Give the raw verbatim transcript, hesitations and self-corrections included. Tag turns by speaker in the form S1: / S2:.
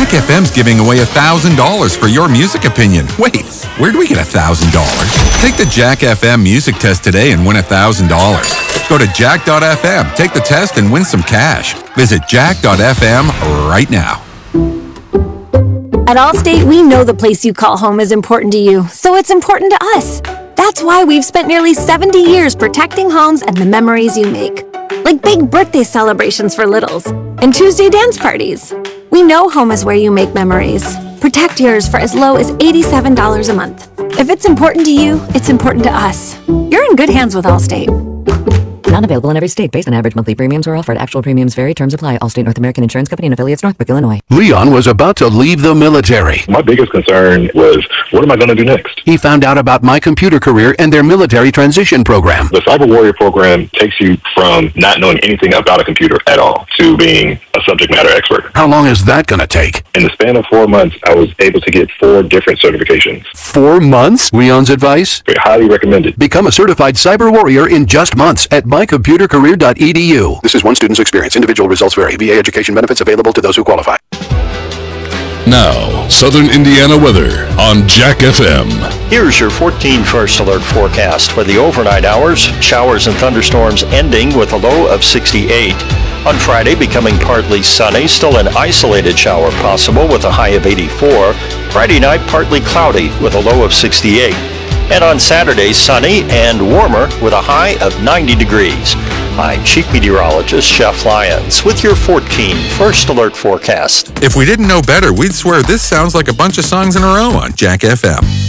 S1: Jack F M's giving away one thousand dollars for your music opinion. Wait, where do we get one thousand dollars? Take the Jack F M music test today and win one thousand dollars. Go to jack dot f m, take the test, and win some cash. Visit jack dot f m right now.
S2: At Allstate, we know the place you call home is important to you, so it's important to us. That's why we've spent nearly seventy years protecting homes and the memories you make. Like big birthday celebrations for littles and Tuesday dance parties. We know home is where you make memories. Protect yours for as low as eighty-seven dollars a month. If it's important to you, it's important to us. You're in good hands with Allstate.
S3: Not available in every state based on average monthly premiums or offered. Actual premiums vary. Terms apply. Allstate North American Insurance Company and affiliates, Northbrook, Illinois.
S4: Leon was about to leave the military.
S5: My biggest concern was, what am I going to do next?
S4: He found out about My Computer Career and their military transition program.
S5: The Cyber Warrior program takes you from not knowing anything about a computer at all to being a subject matter expert.
S4: How long is that going to take?
S5: In the span of four months, I was able to get four different certifications.
S4: Four months? Leon's advice?
S5: Very highly recommended.
S4: Become a certified cyber warrior in just months at my computer career dot e d u. This is one student's experience. Individual results vary. V A education benefits available to those who qualify.
S6: Now, Southern Indiana weather on Jack F M.
S7: Here's your fourteen First Alert forecast for the overnight hours. Showers and thunderstorms ending with a low of sixty-eight. On Friday, becoming partly sunny, still an isolated shower possible with a high of eighty-four. Friday night, partly cloudy with a low of sixty-eight. And on Saturday, sunny and warmer with a high of ninety degrees. I'm Chief Meteorologist Jeff Lyons with your fourteen First Alert forecast.
S1: If we didn't know better, we'd swear this sounds like a bunch of songs in a row on Jack F M.